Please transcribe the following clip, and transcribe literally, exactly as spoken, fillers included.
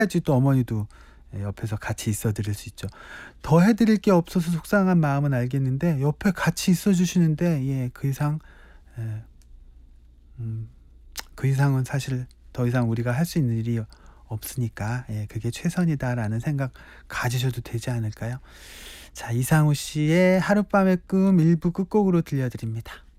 해야지 또 어머니도 예 옆에서 같이 있어 드릴 수 있죠. 더 해 드릴 게 없어서 속상한 마음은 알겠는데 옆에 같이 있어 주시는데 예 그 이상 예 음 그 이상은 사실 더 이상 우리가 할 수 있는 일이 없으니까 예 '그게 최선이다.'라는 생각 가지셔도 되지 않을까요? 자 이상우 씨의 하룻밤의 꿈 일 부 끝곡으로 들려 드립니다.